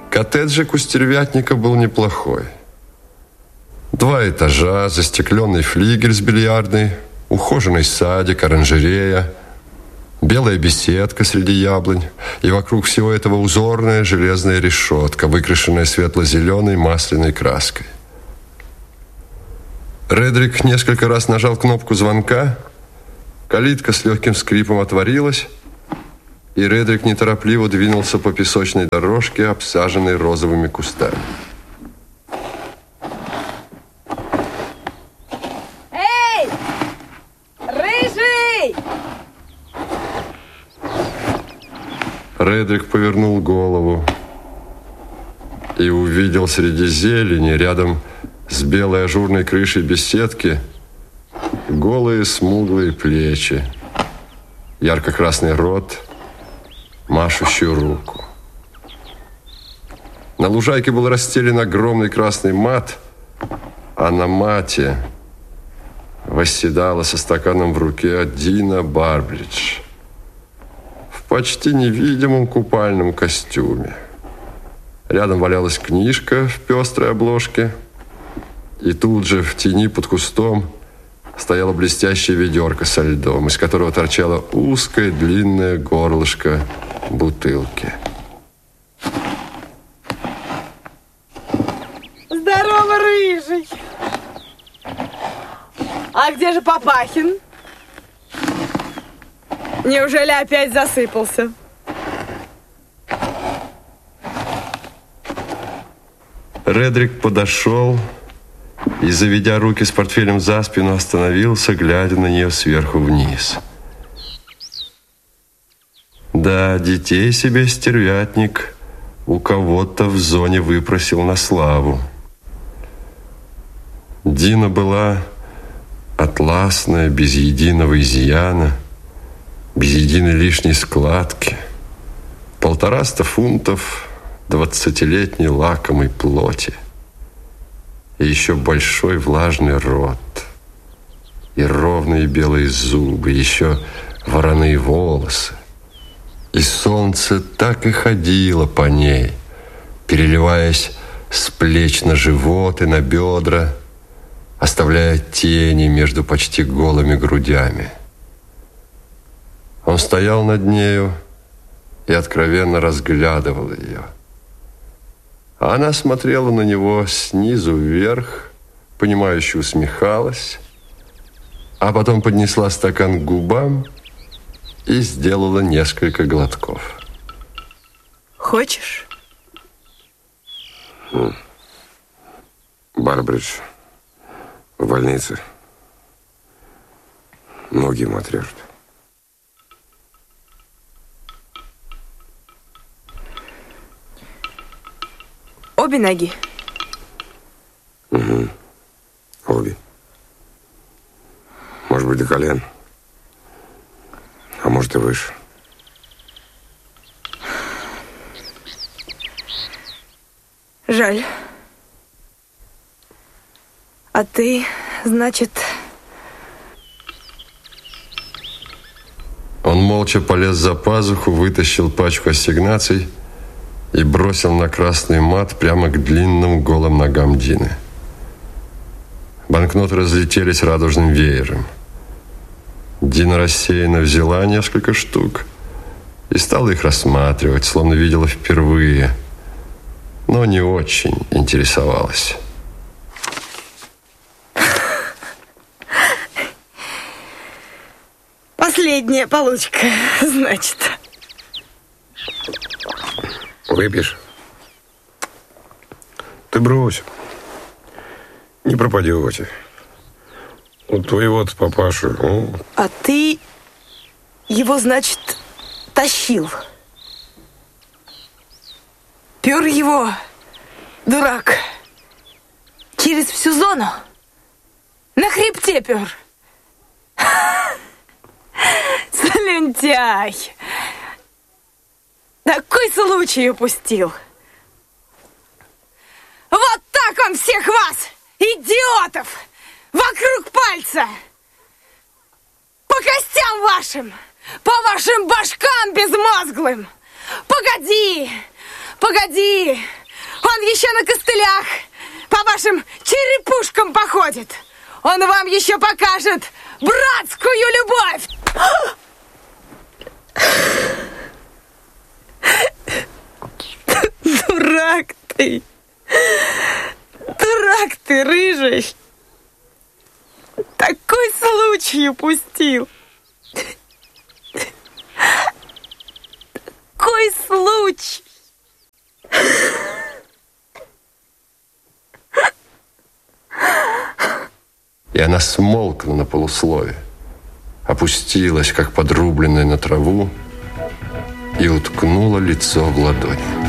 Коттеджик у стервятника был неплохой. 2 этажа, застекленный флигель с бильярдной, ухоженный садик, оранжерея, белая беседка среди яблонь, и вокруг всего этого узорная железная решетка, выкрашенная светло-зеленой масляной краской. Редрик несколько раз нажал кнопку звонка, калитка с легким скрипом отворилась, и Редрик неторопливо двинулся по песочной дорожке, обсаженной розовыми кустами. Эй! Рыжий! Редрик повернул голову и увидел среди зелени, рядом с белой ажурной крышей беседки, голые смуглые плечи, ярко-красный рот, машущую руку. На лужайке был расстелен огромный красный мат, а на мате восседала со стаканом в руке Дина Барбридж в почти невидимом купальном костюме. Рядом валялась книжка в пестрой обложке, и тут же в тени под кустом стояла блестящая ведерко со льдом, из которого торчало узкое длинное горлышко бутылки. Здорово, Рыжий! А где же Папахин? Неужели опять засыпался? Редрик подошел и, заведя руки с портфелем за спину, остановился, глядя на нее сверху вниз. Да, детей себе стервятник у кого-то в зоне выпросил на славу. Дина была атласная, без единого изъяна, без единой лишней складки. 150 фунтов 20-летней лакомой плоти. И еще большой влажный рот, и ровные белые зубы, еще вороные волосы. И солнце так и ходило по ней, переливаясь с плеч на живот и на бедра, оставляя тени между почти голыми грудями. Он стоял над нею и откровенно разглядывал ее. А она смотрела на него снизу вверх, понимающе усмехалась, а потом поднесла стакан к губам и сделала несколько глотков. Хочешь? Барбридж в больнице. Ноги ему отрежут. Обе ноги? Угу. Обе. Может быть, до колен. А может, и выше. Жаль. А ты, значит... Он молча полез за пазуху, вытащил пачку ассигнаций и бросил на красный мат прямо к длинным голым ногам Дины. Банкноты разлетелись радужным веером. Дина рассеянно взяла несколько штук и стала их рассматривать, словно видела впервые, но не очень интересовалась. Последняя получка, значит. Выпьешь? Ты брось. Не пропадете. У твоего-то папашу. А ты его, значит, тащил. Пёр его, дурак, через всю зону. На хребте пёр. Слюнтяй. Такой случай упустил. Вот так он всех вас, идиотов, вокруг пальца. По костям вашим, по вашим башкам безмозглым. Погоди, погоди, еще на костылях по вашим черепушкам походит. Он вам еще покажет братскую любовь. Дурак ты. Дурак ты, рыжий. Такой случай упустил. Такой случай. И она смолкла на полуслове, опустилась, как подрубленная на траву, и уткнула лицо в ладони.